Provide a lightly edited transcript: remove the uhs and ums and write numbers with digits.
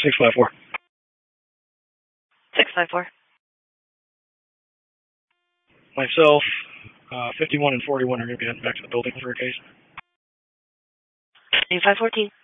654. 654. Myself, 51 and 41 are going to be heading back to the building for a case. 8514.